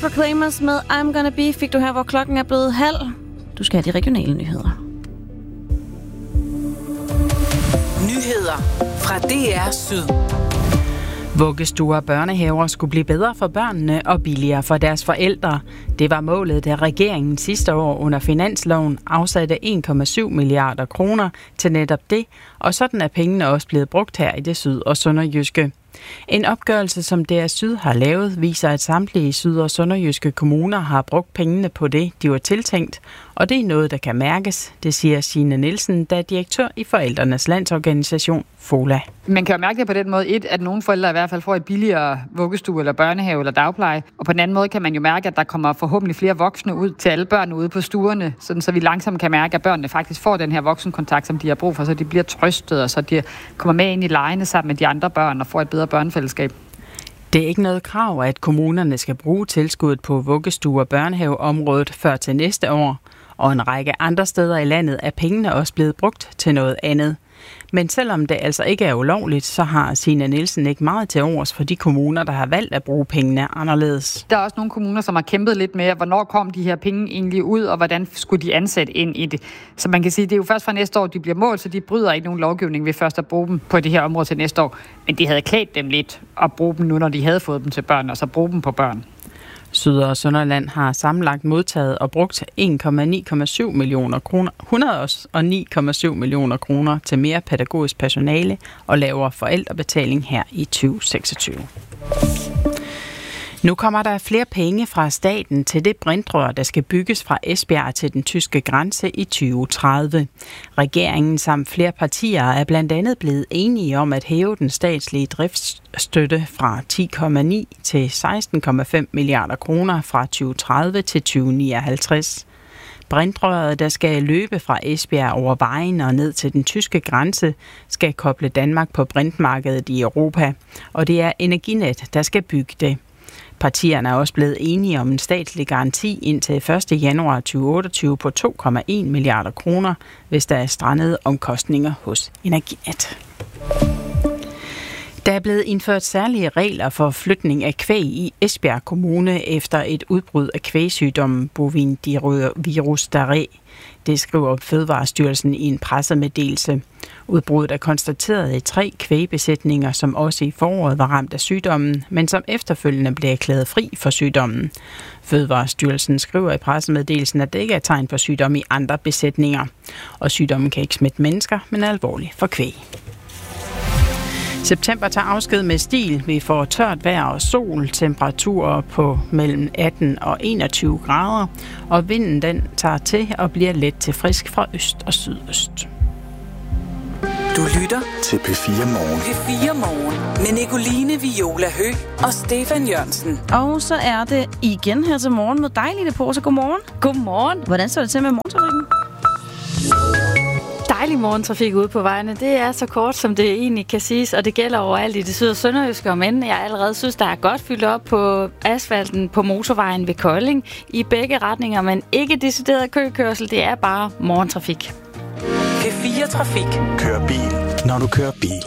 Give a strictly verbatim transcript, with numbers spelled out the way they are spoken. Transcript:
Proclaimers med I'm Gonna Be fik du her, hvor klokken er blevet halv. Du skal have de regionale nyheder. Nyheder fra D R Syd. Vuggestuer og børnehaver skulle blive bedre for børnene og billigere for deres forældre. Det var målet, da regeringen sidste år under finansloven afsatte en komma syv milliarder kroner til netop det, og sådan er pengene også blevet brugt her i det syd- og sønderjyske. En opgørelse, som D R Syd har lavet, viser, at samtlige syd- og sønderjyske kommuner har brugt pengene på det, de var tiltænkt, og det er noget, der kan mærkes, det siger Signe Nielsen, der er direktør i Forældrenes Landsorganisation, FOLA. Man kan jo mærke det på den måde, et, at nogle forældre i hvert fald får et billigere vuggestue eller børnehave eller dagpleje, og på den anden måde kan man jo mærke, at der kommer forhåbentlig flere voksne ud til alle børn ude på stuerne, sådan så vi langsomt kan mærke, at børnene faktisk får den her voksenkontakt, som de har brug for, så de bliver trøstet, og så de kommer med ind i legene sammen med de andre børn og får et bedre børnefællesskab. Det er ikke noget krav, at kommunerne skal bruge tilskuddet på vuggestue- og børnehaveområdet før til næste år, og en række andre steder i landet er pengene også blevet brugt til noget andet. Men selvom det altså ikke er ulovligt, så har Signe Nielsen ikke meget til overs for de kommuner, der har valgt at bruge pengene anderledes. Der er også nogle kommuner, som har kæmpet lidt med, hvornår kom de her penge egentlig ud, og hvordan skulle de ansætte ind i det. Så man kan sige, det er jo først fra næste år, de bliver målt, så de bryder ikke nogen lovgivning ved først at bruge dem på det her område til næste år. Men de havde klædt dem lidt at bruge dem nu, når de havde fået dem til børn, og så bruge dem på børn. Syd- og Sønderland har sammenlagt modtaget og brugt en komma ni syv millioner kroner, et hundrede og ni komma syv millioner kroner til mere pædagogisk personale og lavere forældrebetaling her i tyve seksogtyve. Nu kommer der flere penge fra staten til det brintrør, der skal bygges fra Esbjerg til den tyske grænse i tyve tredive. Regeringen samt flere partier er blandt andet blevet enige om at hæve den statslige driftsstøtte fra ti komma ni til seksten komma fem milliarder kroner fra tyve tredive til tyve nioghalvtreds. Brintrøret, der skal løbe fra Esbjerg over vejen og ned til den tyske grænse, skal koble Danmark på brintmarkedet i Europa, og det er Energinet, der skal bygge det. Partierne er også blevet enige om en statslig garanti indtil første januar tyve otteogtyve på to komma en milliarder kroner, hvis der er strandede omkostninger hos Energinet. Der er blevet indført særlige regler for flytning af kvæg i Esbjerg Kommune efter et udbrud af kvægsygdommen bovinvirus diarré. Det skriver Fødevarestyrelsen i en pressemeddelelse. Udbruddet er konstateret i tre kvægbesætninger, som også i foråret var ramt af sygdommen, men som efterfølgende blev erklæret fri for sygdommen. Fødevarestyrelsen skriver i pressemeddelelsen, at det ikke er tegn på sygdom i andre besætninger. Og sygdommen kan ikke smitte mennesker, men er alvorlig for kvæg. September tager afsked med stil. Vi får tørt vejr og sol, temperaturer på mellem atten og enogtyve grader, og vinden den tager til og bliver let til frisk fra øst og sydøst. Du lytter til P fire Morgen. P fire Morgen med Nicoline Viola Høgh og Stefan Jørgensen. Og så er det igen her til morgen med dig, Lille Pose. Godmorgen. Godmorgen. Hvordan står det til med morgentrafikken? Dejlig morgentrafik ude på vejene. Det er så kort, som det egentlig kan siges, og det gælder overalt i det syd- og sønderjyske, men jeg allerede synes, der er godt fyldt op på asfalten på motorvejen ved Kolding i begge retninger, men ikke decideret køkørsel. Det er bare morgentrafik. P fire Trafik. Kør bil, når du kører bil.